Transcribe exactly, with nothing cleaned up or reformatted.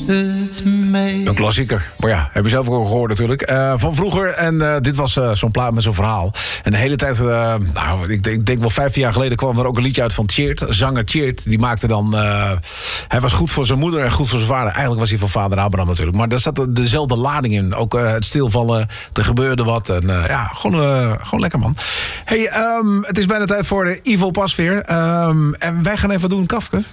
Een klassieker. Maar ja, heb je zelf ook al gehoord natuurlijk. Uh, van vroeger. En uh, dit was uh, zo'n plaat met zo'n verhaal. En de hele tijd, uh, nou, ik, ik denk wel vijftien jaar geleden kwam er ook een liedje uit van Tjeerd. Zanger Tjeerd. Die maakte dan... Uh, hij was goed voor zijn moeder en goed voor zijn vader. Eigenlijk was hij van vader Abraham natuurlijk. Maar daar zat dezelfde lading in. Ook uh, het stilvallen. Er gebeurde wat. En uh, ja, gewoon, uh, gewoon lekker man. Hey, um, het is bijna tijd voor de Ivo Pasveer. Um, en wij gaan even doen Kafke.